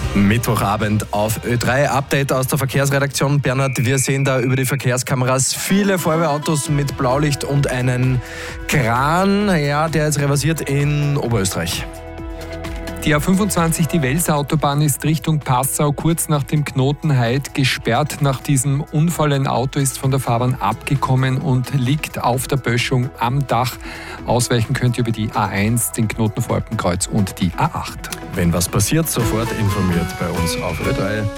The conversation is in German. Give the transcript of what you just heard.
Mittwochabend auf Ö3. Update aus der Verkehrsredaktion. Bernhard, wir sehen da über die Verkehrskameras viele Feuerwehrautos mit Blaulicht und einen Kran, der ist reversiert in Oberösterreich. Die A25, die Welser Autobahn, ist Richtung Passau kurz nach dem Knoten Heid gesperrt. Nach diesem Unfall ein Auto ist von der Fahrbahn abgekommen und liegt auf der Böschung am Dach. Ausweichen könnt ihr über die A1, den Knoten Voralpenkreuz und die A8. Wenn was passiert, sofort informiert bei uns auf Ö3.